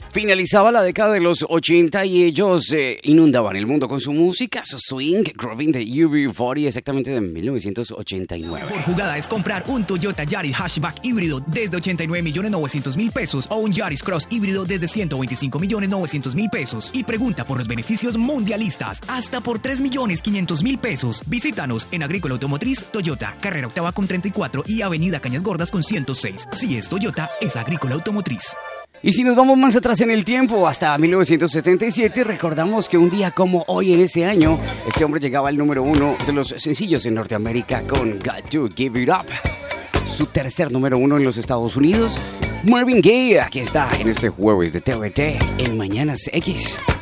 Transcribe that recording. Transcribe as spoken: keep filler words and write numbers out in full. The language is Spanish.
Finalizaba la década de los ochenta y ellos eh, inundaban el mundo con su música, su swing, Grooving de U B cuarenta, exactamente de mil novecientos ochenta y nueve. La mejor jugada es comprar un Toyota Yaris Hatchback híbrido desde ochenta y nueve millones novecientos mil pesos o un Yaris Cross híbrido desde ciento veinticinco millones novecientos mil pesos. Y pregunta por los beneficios mundialistas, hasta por tres millones quinientos mil pesos. Visítanos en Agrícola Automotriz Toyota, Carrera Octava con treinta y cuatro y Avenida Cañas Gordas con ciento seis. Si es Toyota, es Agrícola Automotriz. Y si nos vamos más atrás en el tiempo, hasta mil novecientos setenta y siete, recordamos que un día como hoy en ese año, este hombre llegaba al número uno de los sencillos en Norteamérica con Got to Give It Up. Su tercer número uno en los Estados Unidos, Marvin Gaye, aquí está en este jueves de T V T en Mañanas X.